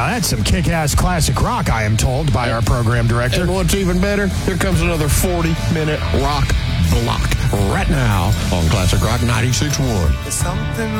Now, that's some kick-ass classic rock, I am told, by our program director. And what's even better, here comes another 40-minute rock block right now on Classic Rock 96.1.